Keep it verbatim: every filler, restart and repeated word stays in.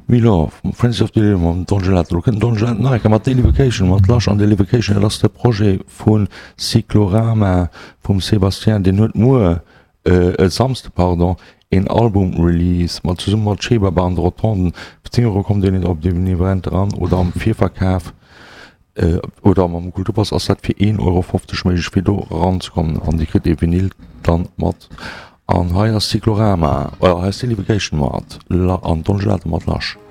Milo Friends of the Dongelat Dongelat mat Delification mat lasch an Delification lass de Pro vun Cyclorama vum Sebastian de not Moer äh, samste pardon en Albumrelease mat zu mat Scheberbahn Rotonden Euro kommt den op dem Event ran oder am Vierverkauf äh, oder am Kulturpass ass fir een Euro fünfzig méigich fir do ranzukommen an die krit e Vinil dann mat an haier Cyclorama oder Delification mat an Dongelat mat lasch.